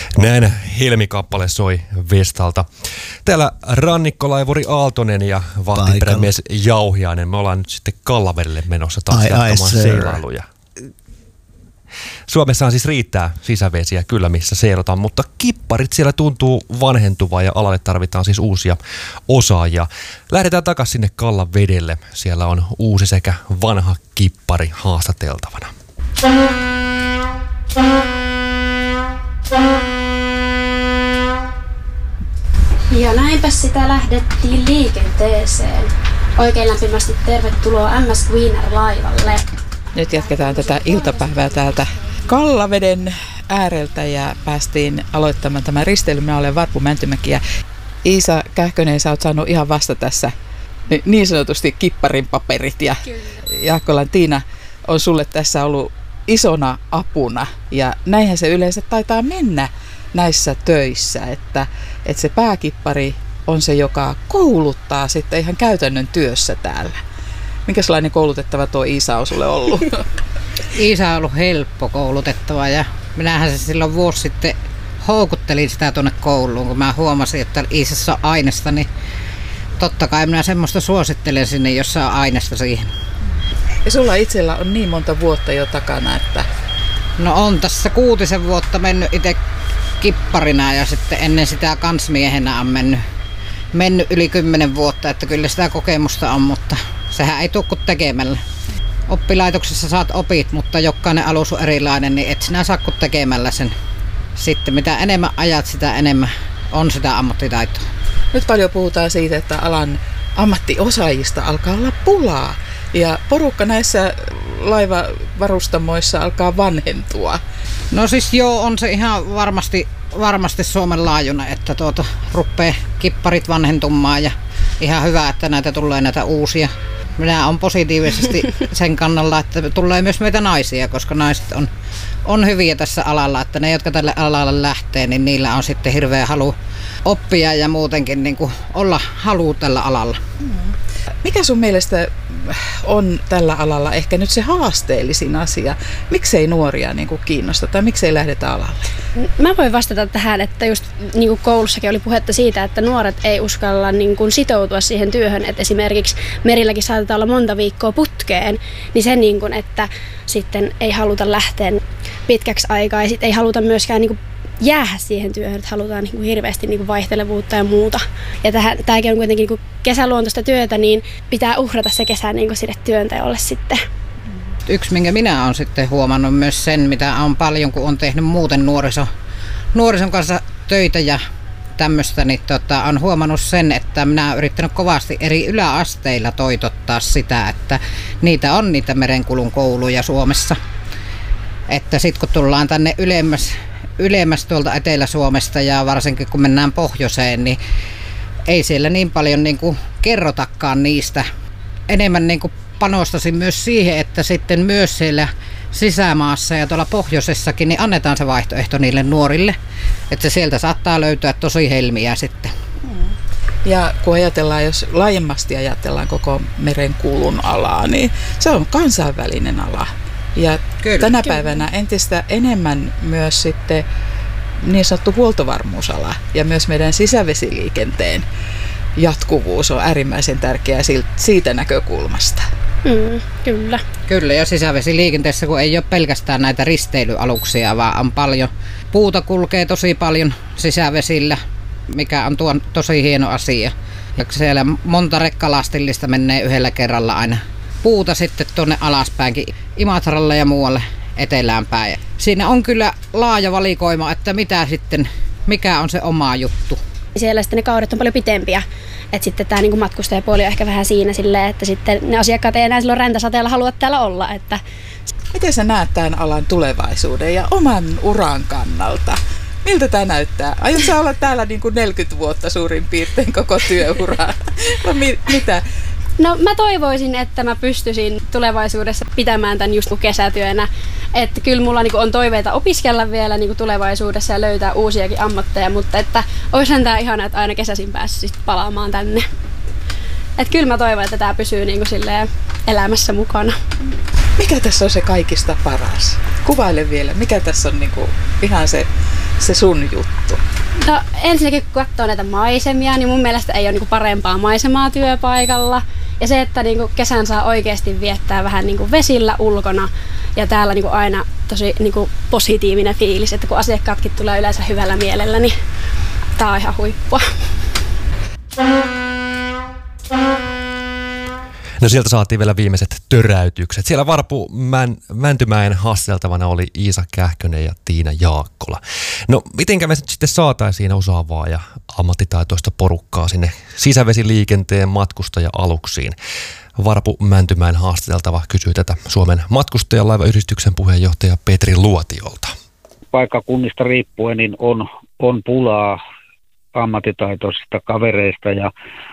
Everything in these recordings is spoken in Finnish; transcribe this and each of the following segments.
Näin helmikappale soi Vestalta. Täällä rannikkolaivuri Aaltonen ja vahtiperämies Jauhiainen. Me ollaan nyt sitten Kallavedelle menossa taas jatkamaan seilailuja. Suomessahan siis riittää sisävesiä kyllä missä seilataan, mutta kipparit siellä tuntuu vanhentuvaa ja alalle tarvitaan siis uusia osaajia. Lähdetään takaisin sinne Kallavedelle. Siellä on uusi sekä vanha kippari haastateltavana. Ja näinpä sitä lähdettiin liikenteeseen. Oikein lämpimästi tervetuloa MS Wiener-laivalle. Nyt jatketaan tätä iltapäivää täältä Kallaveden ääreltä ja päästiin aloittamaan tämä risteily. Minä olen Varpu Mäntymäki ja Iisa Kähkönen, sä oot saanut ihan vasta tässä niin sanotusti kipparin paperit ja Jaakkolan Tiina on sulle tässä ollut isona apuna ja näinhän se yleensä taitaa mennä näissä töissä, että se pääkippari on se, joka kouluttaa sitten ihan käytännön työssä täällä. Minkälainen koulutettava tuo Iisa on sulle ollut? Iisa on ollut helppo koulutettava ja minähän se silloin vuosi sitten houkuttelin sitä tuonne kouluun, kun mä huomasin, että Iisassa on aineesta, niin totta kai minä semmoista suosittelen sinne, jossa on aineesta siihen. Ja sulla itsellä on niin monta vuotta jo takana, että... No on tässä 6 vuotta mennyt itse kipparina ja sitten ennen sitä kansmiehenä on mennyt yli 10 vuotta, että kyllä sitä kokemusta on, mutta sehän ei tule kuin tekemällä. Oppilaitoksessa saat opit, mutta jokainen alus on erilainen, niin et sinä saa kuin tekemällä sen. Sitten mitä enemmän ajat, sitä enemmän on sitä ammattitaitoa. Nyt paljon puhutaan siitä, että alan ammattiosaajista alkaa olla pulaa. Ja porukka näissä laivavarustamoissa alkaa vanhentua. No siis joo, on se ihan varmasti Suomen laajuinen, että rupeaa kipparit vanhentumaan ja ihan hyvä, että näitä tulee näitä uusia. Minä olen positiivisesti sen kannalla, että tulee myös meitä naisia, koska naiset on hyviä tässä alalla, että ne, jotka tälle alalle lähtee, niin niillä on sitten hirveä halu oppia ja muutenkin niin kuin olla halu tällä alalla. Mikä sun mielestä on tällä alalla ehkä nyt se haasteellisin asia? Miksei nuoria niin kuin kiinnosta tai miksei lähdetä alalle? Mä voin vastata tähän, että just niin kuin koulussakin oli puhetta siitä, että nuoret ei uskalla niin kuin sitoutua siihen työhön, että esimerkiksi merilläkin saatetaan olla monta viikkoa putkeen, niin se niin kuin, että sitten ei haluta lähteä pitkäksi aikaa ja sitten ei haluta myöskään niin kuin jäädä siihen työhön, että halutaan niin kuin hirveästi niin kuin vaihtelevuutta ja muuta. Ja tämäkin on kuitenkin niin kuin kesäluontoista työtä, niin pitää uhrata se kesä niin kuin sille työnteolle sitten. Yksi, minkä minä olen sitten huomannut myös sen, mitä on paljon, kun on tehnyt muuten nuorison kanssa töitä ja tämmöistä, niin on huomannut sen, että minä olen yrittänyt kovasti eri yläasteilla toitottaa sitä, että niitä on niitä merenkulun kouluja Suomessa. Että sitten kun tullaan tänne ylemmäs tuolta Etelä-Suomesta ja varsinkin kun mennään pohjoiseen, niin ei siellä niin paljon niin kuin kerrotakaan niistä. Enemmän niin kuin panostaisin myös siihen, että sitten myös siellä sisämaassa ja tuolla pohjoisessakin niin annetaan se vaihtoehto niille nuorille. Että sieltä saattaa löytyä tosi helmiä sitten. Ja kun ajatellaan, jos laajemmasti ajatellaan koko merenkulun alaa, niin se on kansainvälinen ala. Ja tänä päivänä entistä enemmän myös sitten niin sanottu huoltovarmuusala ja myös meidän sisävesiliikenteen jatkuvuus on äärimmäisen tärkeää siitä näkökulmasta. Kyllä. Kyllä, ja sisävesiliikenteessä kun ei ole pelkästään näitä risteilyaluksia, vaan on paljon puuta kulkee tosi paljon sisävesillä, mikä on tosi hieno asia. Ja siellä monta rekkalastillista menee yhdellä kerralla aina puuta sitten tuonne alaspäinkin Imatralle ja muualle etelään päin. Siinä on kyllä laaja valikoima, että mikä on se oma juttu. Siellä sitten ne kaudet on paljon pitempiä. Että sitten tämä niin kuin matkustajapuoli on ehkä vähän siinä silleen, että sitten ne asiakkaat ei enää silloin räntäsateella halua täällä olla. Että... Miten sä näet tämän alan tulevaisuuden ja oman uran kannalta? Miltä tämä näyttää? Aiotko sä olla täällä niin kuin 40 vuotta suurin piirtein koko työuraa? Mitä? No mä toivoisin, että mä pystyisin tulevaisuudessa pitämään tämän just kesätyönä. Että kyllä mulla niinku on toiveita opiskella vielä niinku tulevaisuudessa ja löytää uusiakin ammatteja, mutta että olisihan tää ihana, että aina kesäisin päässyt palaamaan tänne. Että kyllä mä toivon, että tää pysyy niinku silleen elämässä mukana. Mikä tässä on se kaikista paras? Kuvaile vielä, mikä tässä on niinku ihan se sun juttu? No ensinnäkin kun katsoo näitä maisemia, niin mun mielestä ei ole niinku parempaa maisemaa työpaikalla. Ja se, että niinku kesän saa oikeasti viettää vähän niinku vesillä ulkona ja täällä niinku aina tosi niinku positiivinen fiilis, että kun asiakkaatkin tulee yleensä hyvällä mielellä, niin tää on ihan huippua. No sieltä saatiin vielä viimeiset töräytykset. Siellä Mäntymäen haasteltavana oli Iisa Kähkönen ja Tiina Jaakkola. No mitenkä me sitten saataisiin osaavaa ja ammattitaitoista porukkaa sinne sisävesiliikenteen matkustaja-aluksiin? Varpu Mäntymäen haasteltava kysyy tätä Suomen matkustajalaivayhdistyksen puheenjohtaja Petri Luotiolta. Paikkakunnista riippuen niin on pulaa ammattitaitoisista kavereista ja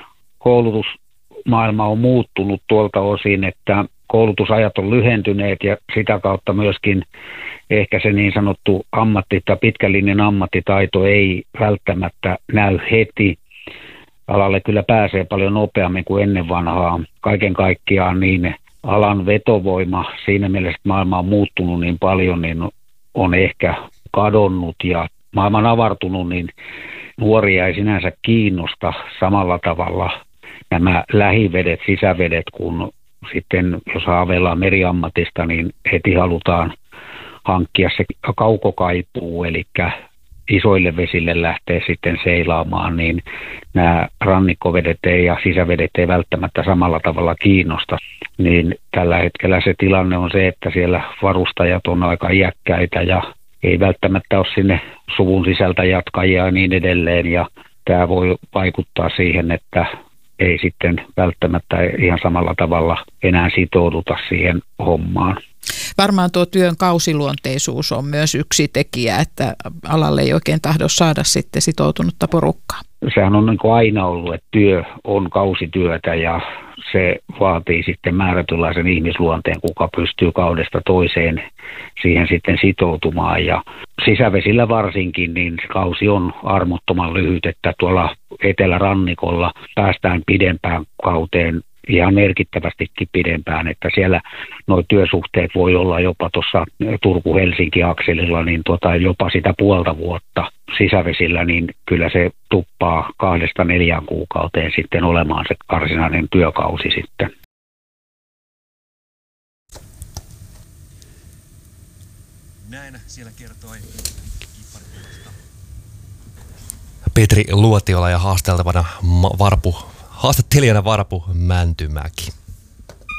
koulutusmaailma on muuttunut tuolta osin, että koulutusajat on lyhentyneet ja sitä kautta myöskin ehkä se niin sanottu pitkällinen ammattitaito ei välttämättä näy heti. Alalle kyllä pääsee paljon nopeammin kuin ennen vanhaa. Kaiken kaikkiaan niin alan vetovoima siinä mielessä, että maailma on muuttunut niin paljon, niin on ehkä kadonnut ja maailma on avartunut, niin nuoria ei sinänsä kiinnosta samalla tavalla nämä lähivedet, sisävedet, kun sitten jos haaveillaan meriammatista, niin heti halutaan hankkia se kaukokaipuu, eli isoille vesille lähtee sitten seilaamaan, niin nämä rannikkovedet ja sisävedet ei välttämättä samalla tavalla kiinnosta. Niin tällä hetkellä se tilanne on se, että siellä varustajat on aika iäkkäitä ja ei välttämättä ole sinne suvun sisältä jatkajia ja niin edelleen. Ja tämä voi vaikuttaa siihen, että ei sitten välttämättä ihan samalla tavalla enää sitouduta siihen hommaan. Varmaan tuo työn kausiluonteisuus on myös yksi tekijä, että alalle ei oikein tahdo saada sitten sitoutunutta porukkaa. Sehän on niin kuin aina ollut, että työ on kausityötä ja se vaatii sitten määrätynlaisen ihmisluonteen, kuka pystyy kaudesta toiseen siihen sitten sitoutumaan. Ja sisävesillä varsinkin, niin se kausi on armottoman lyhyt, että tuolla etelärannikolla päästään pidempään kauteen ihan merkittävästikin pidempään, että siellä nuo työsuhteet voi olla jopa tuossa Turku-Helsinki-akselilla niin jopa sitä puolta vuotta sisävesillä, niin kyllä se tuppaa 2-4 kuukauteen sitten olemaan se varsinainen työkausi sitten. Näin siellä kertoi Petri Luotiola ja haastattelijana Varpu Mäntymäki.